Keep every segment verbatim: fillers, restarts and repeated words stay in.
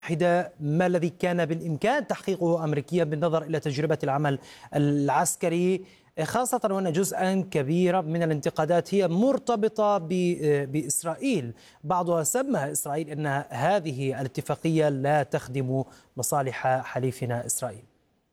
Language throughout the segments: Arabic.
المتحدة ما الذي كان بالإمكان تحقيقه أمريكيا بالنظر إلى تجربة العمل العسكري، خاصة وأن جزءا كبيرا من الانتقادات هي مرتبطة بإسرائيل. بعضها سمى إسرائيل أن هذه الاتفاقية لا تخدم مصالح حليفنا إسرائيل.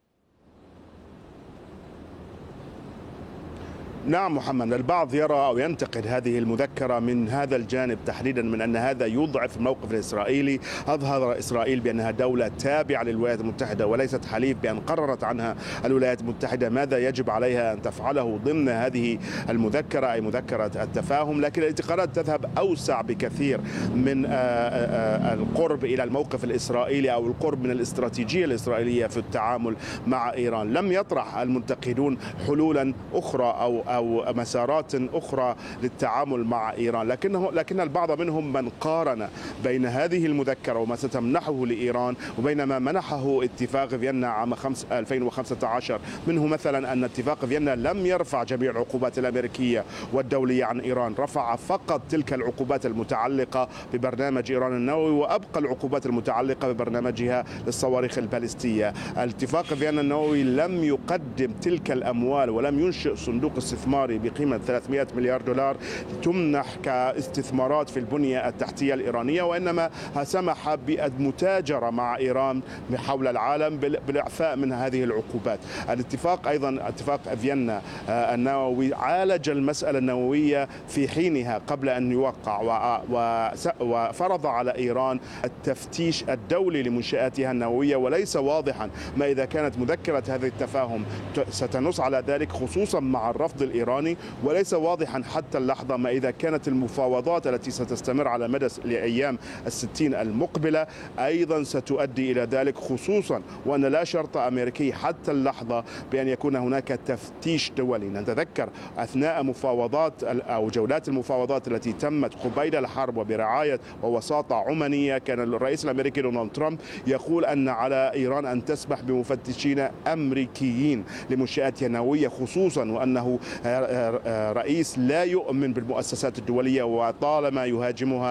نعم محمد، البعض يرى أو ينتقد هذه المذكرة من هذا الجانب تحديدا، من أن هذا يضعف الموقف الإسرائيلي. أظهر إسرائيل بأنها دولة تابعة للولايات المتحدة وليست حليف، بأن قررت عنها الولايات المتحدة ماذا يجب عليها أن تفعله ضمن هذه المذكرة، أي مذكرة التفاهم. لكن الانتقادات تذهب أوسع بكثير من القرب إلى الموقف الإسرائيلي أو القرب من الاستراتيجية الإسرائيلية في التعامل مع إيران. لم يطرح المنتقدون حلولا أخرى أو أو مسارات أخرى للتعامل مع إيران، لكنه لكن البعض منهم من قارن بين هذه المذكرة وما ستمنحه لإيران وبين ما منحه اتفاق فيينا عام ألفين وخمسة عشر. منه مثلا أن اتفاق فيينا لم يرفع جميع العقوبات الأمريكية والدولية عن إيران، رفع فقط تلك العقوبات المتعلقة ببرنامج إيران النووي، وأبقى العقوبات المتعلقة ببرنامجها للصواريخ البالستية. الاتفاق فيينا النووي لم يقدم تلك الأموال ولم ينشئ صندوق استثماري بقيمة ثلاثمئة مليار دولار تمنح كاستثمارات في البنية التحتية الإيرانية، وإنما سمح بالمتاجرة مع إيران حول العالم بالإعفاء من هذه العقوبات. الاتفاق أيضا اتفاق فيينا النووي عالج المسألة النووية في حينها قبل أن يوقع، وفرض على إيران التفتيش الدولي لمنشآتها النووية، وليس واضحا ما إذا كانت مذكرة هذا التفاهم ستنص على ذلك، خصوصا مع الرفض الإيراني. وليس واضحا حتى اللحظة ما إذا كانت المفاوضات التي ستستمر على مدى الأيام الستين المقبلة أيضا ستؤدي إلى ذلك، خصوصا وأن لا شرط أمريكي حتى اللحظة بأن يكون هناك تفتيش دولي. نتذكر أثناء مفاوضات أو جولات المفاوضات التي تمت قبيل الحرب وبرعاية ووساطة عمانية، كان الرئيس الأمريكي دونالد ترامب يقول أن على إيران أن تسمح بمفتشين أمريكيين لمنشآتها النووية، خصوصا وأنه رئيس لا يؤمن بالمؤسسات الدولية وطالما يهاجمها،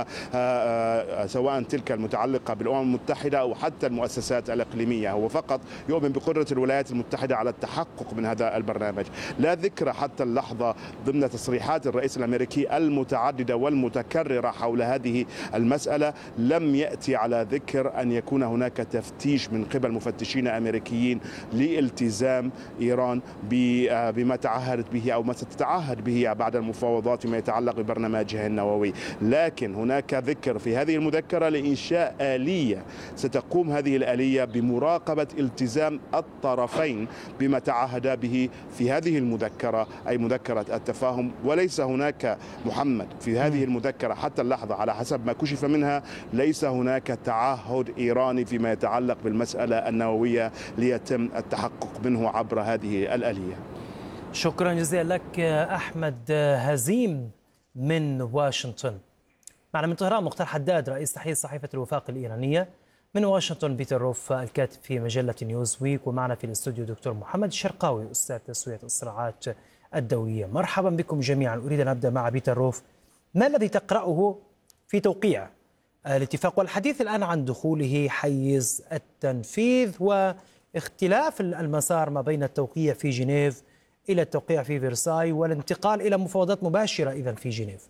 سواء تلك المتعلقة بالأمم المتحدة أو حتى المؤسسات الإقليمية. هو فقط يؤمن بقدرة الولايات المتحدة على التحقق من هذا البرنامج. لا ذكر حتى اللحظة ضمن تصريحات الرئيس الأمريكي المتعددة والمتكررة حول هذه المسألة، لم يأتي على ذكر أن يكون هناك تفتيش من قبل مفتشين أمريكيين لالتزام إيران بما تعهدت به أو ما ستتعهد به بعد المفاوضات فيما يتعلق ببرنامجها النووي. لكن هناك ذكر في هذه المذكرة لإنشاء آلية ستقوم هذه الآلية بمراقبة التزام الطرفين بما تعهدا به في هذه المذكرة، أي مذكرة التفاهم. وليس هناك محمد في هذه المذكرة حتى اللحظة على حسب ما كشف منها، ليس هناك تعهد إيراني فيما يتعلق بالمسألة النووية ليتم التحقق منه عبر هذه الآلية. شكرا جزيلا لك أحمد هزيم من واشنطن. معنا من طهران مختار حداد رئيس تحرير صحيفة الوفاق الإيرانية. من واشنطن بيتر روف الكاتب في مجلة نيوز ويك. ومعنا في الاستوديو دكتور محمد الشرقاوي أستاذ تسوية الصراعات الدولية. مرحبا بكم جميعا. أريد أن أبدأ مع بيتر روف. ما الذي تقرأه في توقيع الاتفاق والحديث الآن عن دخوله حيز التنفيذ واختلاف المسار ما بين التوقيع في جنيف إلى التوقيع في فرساي والانتقال إلى مفاوضات مباشرة إذن في جنيف؟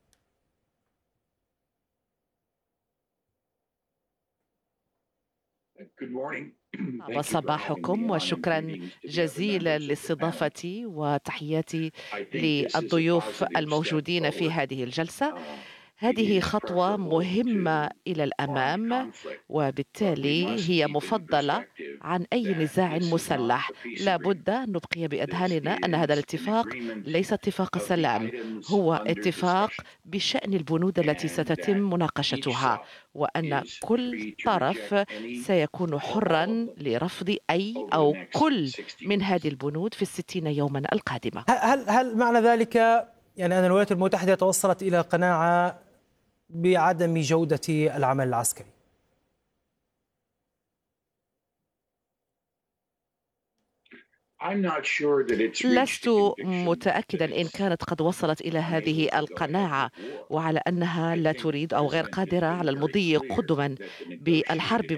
وصباحكم وشكرا جزيلا لاستضافتي وتحياتي للضيوف الموجودين في هذه الجلسة. هذه خطوة مهمة إلى الأمام، وبالتالي هي مفضلة عن أي نزاع مسلح. لا بد أن نبقي بأذهاننا أن هذا الاتفاق ليس اتفاق سلام، هو اتفاق بشأن البنود التي ستتم مناقشتها، وأن كل طرف سيكون حرا لرفض أي أو كل من هذه البنود في الستين يوما القادمة. هل هل معنى ذلك يعني أن الولايات المتحدة توصلت إلى قناعة بعدم جودة العمل العسكري؟ لست متأكدا إن كانت قد وصلت إلى هذه القناعة، وعلى أنها لا تريد أو غير قادرة على المضي قدما بالحرب